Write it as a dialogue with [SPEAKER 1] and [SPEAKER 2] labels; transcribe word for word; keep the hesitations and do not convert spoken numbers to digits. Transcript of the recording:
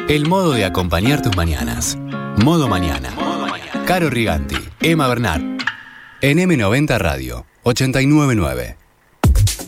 [SPEAKER 1] El modo de acompañar tus mañanas. Modo Mañana. Caro Riganti, Emma Bernard. En eme noventa Radio, ochenta y nueve punto nueve.